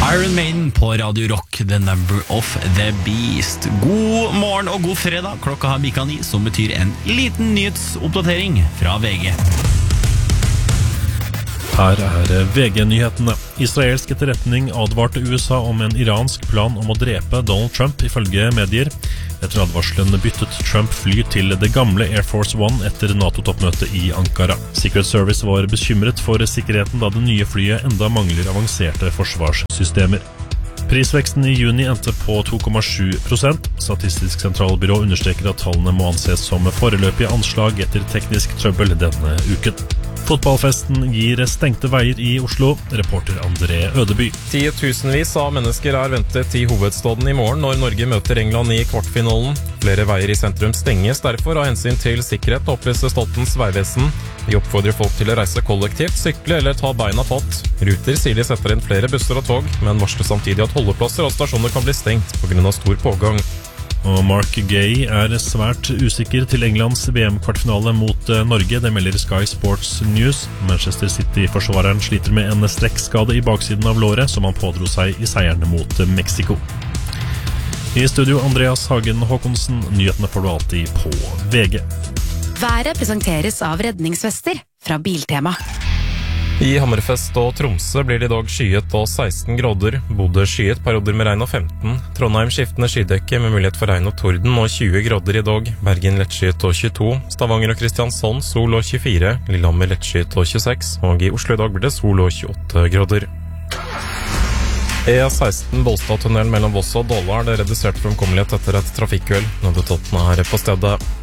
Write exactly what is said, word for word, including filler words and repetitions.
Iron Maiden på Radio Rock, The Number of the Beast. God morgen og god fredag. Klokka har bikka ni, som betyr en liten nyhetsoppdatering fra V G. Her er V G-nyhetene. Israelsk etterretning advarte U S A om en iransk plan om å drepe Donald Trump, ifølge medier. Etter advarselen byttet Trump fly til det gamle Air Force One etter NATO-toppmøtet i Ankara. Secret Service var bekymret for sikkerheten da det nye flyet enda mangler avanserte forsvarssystemer. Prisveksten i juni endte på to komma sju prosent. Statistisk sentralbyrå understreker at tallene må anses som foreløpige anslag etter teknisk trøbbel denne uken. Fotballfesten gir stengte veier i Oslo, reporter André Ødeby. Titusenvis av mennesker er ventet i hovedstaden i morgen når Norge møter England i kvartfinalen. Flere veier i sentrum stenges derfor av hensyn til sikkerhet, opplyser Statens vegvesen. De oppfordrer folk til å reise kollektivt, sykle eller ta beina fatt. Ruter sier de setter inn flere busser og tog, men varsler samtidig at holdeplasser og stasjoner kan bli stengt på grunn av stor pågang. Og Mark Gay er svært usikker til Englands V M-kvartfinale mot Norge, det melder Sky Sports News. Manchester City-forsvareren sliter med en strekkskade i baksiden av låret, som han pådro seg i seieren mot Mexico. I studio Andreas Hagen Håkonsen, nyhetene får du alltid på V G. Været presenteres av redningsvester fra Biltema. I Hammerfest og Tromsø blir det i dag skyet og seksten grader. Bodø skyet, perioder med regn og femten. Trondheim skiftende skydekke med mulighet for regn og torden og tjue grader i dag. Bergen lettskyet og tjueto. Stavanger og Kristiansand sol og tjuefire. Lillehammer lettskyet og tjueseks. Og i Oslo i dag blir det sol og tjueåtte grader. E seksten Bolstadtunnelen mellom Voss og Dåla er det redusert fremkommelighet etter et trafikkuhell. Nødetatene er på stedet.